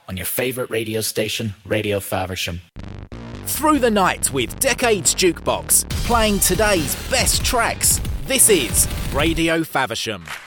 on your favourite radio station, Radio Faversham. Through the night with Decades Jukebox, playing today's best tracks. This is Radio Faversham.